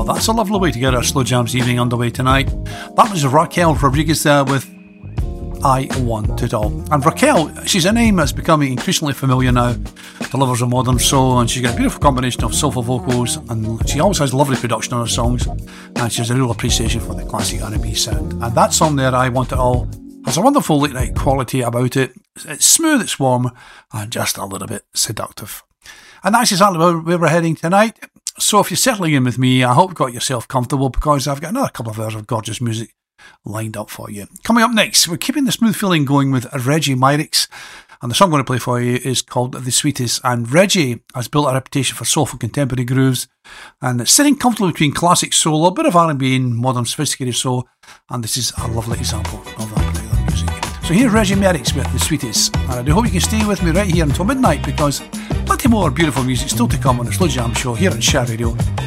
that's a lovely way to get our Slow Jams evening underway tonight. That was Raquel Rodriguez there with I Want It All. And Raquel, she's a name that's becoming increasingly familiar now to lovers of modern soul, and she's got a beautiful combination of soulful vocals, and she always has lovely production on her songs, and she has a real appreciation for the classic R&B sound. And that song there, I Want It All, has a wonderful late night quality about it. It's smooth, it's warm, and just a little bit seductive. And that's exactly where we're heading tonight. So if you're settling in with me, I hope you've got yourself comfortable, because I've got another couple of hours of gorgeous music lined up for you. Coming up next, we're keeping the smooth feeling going with Reggie Myrick, and the song I'm going to play for you is called The Sweetest. And Reggie has built a reputation for soulful contemporary grooves, and it's sitting comfortably between classic soul, a bit of R&B and modern sophisticated soul, and this is a lovely example of that particular music. So here's Reggie Myrick with The Sweetest, and I do hope you can stay with me right here until midnight, because plenty more beautiful music still to come on the Slow Jam Show here on Share Radio